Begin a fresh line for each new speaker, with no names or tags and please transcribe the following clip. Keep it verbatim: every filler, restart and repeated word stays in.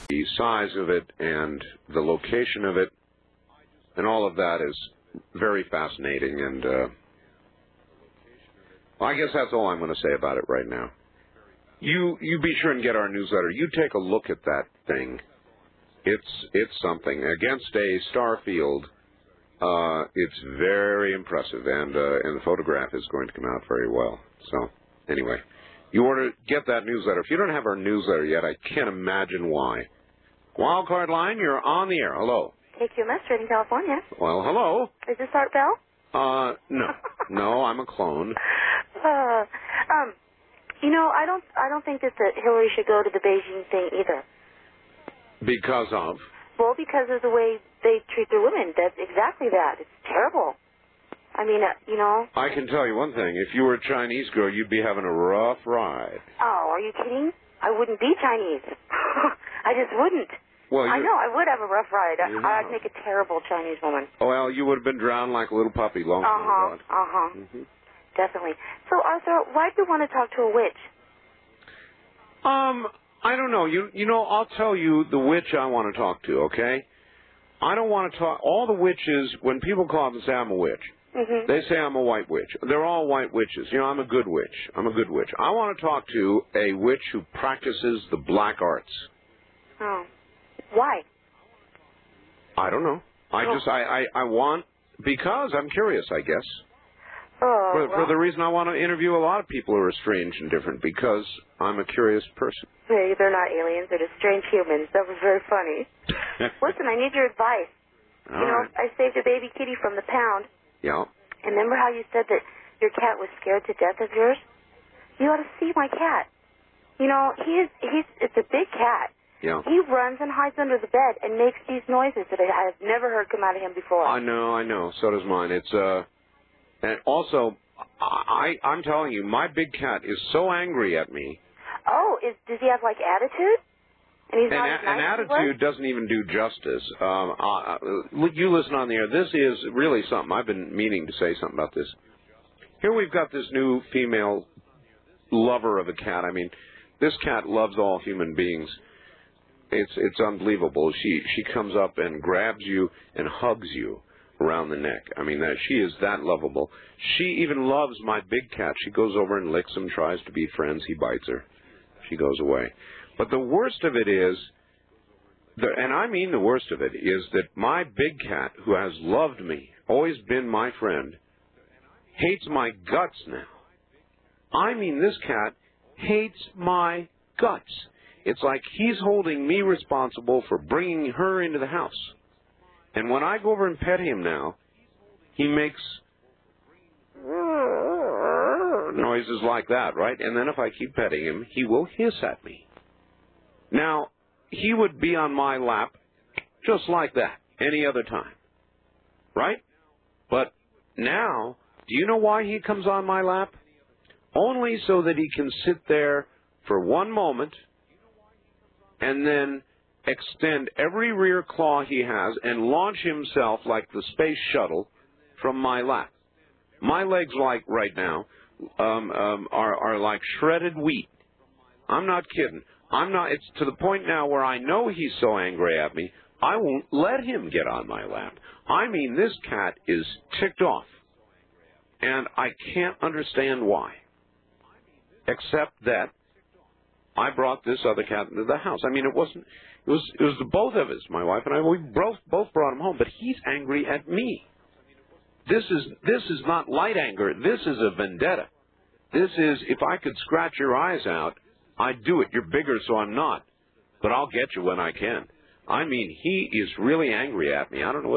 the size of it and the location of it and all of that is very fascinating. And uh, well, I guess that's all I'm going to say about it right now. You you be sure and get our newsletter. You take a look at that thing. It's it's something. Against a star field, uh, it's very impressive, and uh, and the photograph is going to come out very well. So anyway, you want to get that newsletter. If you don't have our newsletter yet, I can't imagine why. Wildcard line, you're on the air. Hello.
K Q M S, in California.
Well, hello.
Is this Art Bell?
Uh, no, no, I'm a clone.
Uh, um. You know, I don't I don't think that the Hillary should go to the Beijing thing either.
Because of?
Well, because of the way they treat their women. That's exactly that. It's terrible. I mean, uh, you know.
I can tell you one thing. If you were a Chinese girl, you'd be having a rough ride.
Oh, are you kidding? I wouldn't be Chinese. I just wouldn't.
Well,
I know, I would have a rough ride. I,
know.
I'd make a terrible Chinese woman.
Well, you would have been drowned like a little puppy long ago.
Uh-huh, uh-huh.
Mm-hmm.
Definitely. So, Arthur, why do you want to talk to a witch?
Um, I don't know. You you know, I'll tell you the witch I want to talk to, okay? I don't want to talk... All the witches, when people call up and say I'm a witch,
mm-hmm.
they say I'm a white witch. They're all white witches. You know, I'm a good witch. I'm a good witch. I want to talk to a witch who practices the black arts.
Oh. Why?
I don't know. I
oh.
just... I, I, I want... Because I'm curious, I guess.
Oh,
for,
well.
for the reason I want to interview a lot of people who are strange and different, because I'm a curious person.
Hey, they're not aliens, they're just strange humans. That was very funny. Listen, I need your advice.
All
you know,
right.
I saved a baby kitty from the pound.
Yeah.
And remember how you said that your cat was scared to death of yours? You ought to see my cat. You know, he is, he's, it's a big cat.
Yeah.
He runs and hides under the bed and makes these noises that I have never heard come out of him before.
I know, I know. So does mine. It's, uh... And also, I, I'm telling you, my big cat is so angry at me.
Oh, is, does he have, like, attitude? And he's
An,
not as nice
an
as he
attitude
was?
doesn't even do justice. Um, uh, you listen on the air. This is really something. I've been meaning to say something about this. Here we've got this new female lover of a cat. I mean, this cat loves all human beings. It's it's unbelievable. She she comes up and grabs you and hugs you around the neck. I mean, that she is that lovable. She even loves my big cat. She goes over and licks him, tries to be friends. He bites her. She goes away. But the worst of it is, the, and I mean the worst of it, is that my big cat, who has loved me, always been my friend, hates my guts now. I mean, this cat hates my guts. It's like he's holding me responsible for bringing her into the house. And when I go over and pet him now, he makes noises like that, right? And then if I keep petting him, he will hiss at me. Now, he would be on my lap just like that any other time, right? But now, do you know why he comes on my lap? Only so that he can sit there for one moment and then extend every rear claw he has and launch himself like the space shuttle from my lap. My legs, like right now, um, um, are, are like shredded wheat. I'm not kidding. I'm not. It's to the point now where I know he's so angry at me, I won't let him get on my lap. I mean, this cat is ticked off, and I can't understand why, except that I brought this other cat into the house. I mean, it wasn't. It was it was the both of us, my wife and I. We both both brought him home, but he's angry at me. This is this is not light anger. This is a vendetta. This is, if I could scratch your eyes out, I'd do it. You're bigger, so I'm not. But I'll get you when I can. I mean, he is really angry at me. I don't know what